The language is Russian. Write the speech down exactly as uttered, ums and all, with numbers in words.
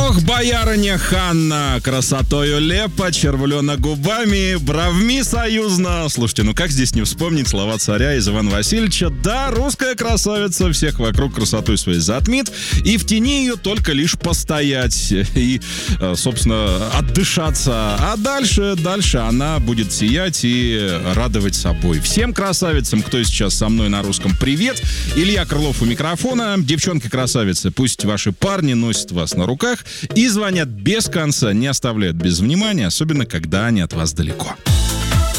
Ох, боярыня Ханна, красотою лепа, червлена губами, бровми союзно. Слушайте, ну как здесь не вспомнить слова царя из Ивана Васильевича? Да, русская красавица всех вокруг красотой своей затмит, и в тени ее только лишь постоять и, собственно, отдышаться. А дальше, дальше она будет сиять и радовать собой. Всем красавицам, кто сейчас со мной на русском, привет. Илья Крылов у микрофона. Девчонки-красавицы, пусть ваши парни носят вас на руках и звонят без конца, не оставляют без внимания, особенно когда они от вас далеко.